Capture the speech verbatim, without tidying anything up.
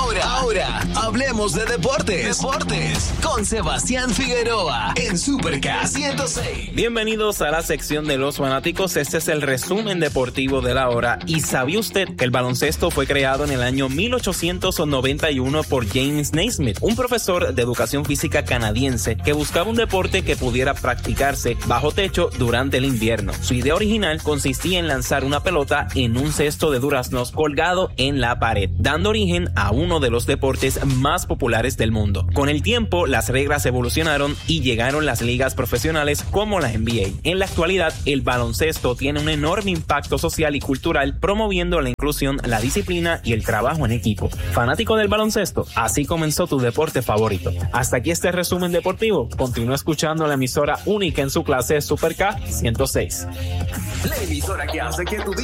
Ahora, ahora, hablemos de deportes. Deportes con Sebastián Figueroa en Super K ciento seis. Bienvenidos a la sección de los fanáticos. Este es el resumen deportivo de la hora. ¿Y sabía usted que el baloncesto fue creado en el año mil ochocientos noventa y uno por James Naismith, un profesor de educación física canadiense que buscaba un deporte que pudiera practicarse bajo techo durante el invierno? Su idea original consistía en lanzar una pelota en un cesto de duraznos colgado en la pared, dando origen a uno de los deportes más populares del mundo. Con el tiempo, las reglas evolucionaron y llegaron las ligas profesionales como la N B A. En la actualidad, el baloncesto tiene un enorme impacto social y cultural, promoviendo la inclusión, la disciplina y el trabajo en equipo. ¿Fanático del baloncesto? Así comenzó tu deporte favorito. Hasta aquí este resumen deportivo. Continúa escuchando la emisora única en su clase Super K ciento seis. La emisora que hace que tu día